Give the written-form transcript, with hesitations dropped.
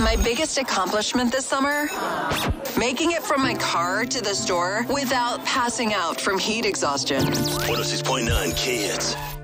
My biggest accomplishment this summer? Making it from my car to the store without passing out from heat exhaustion. 106.9 K-Hits.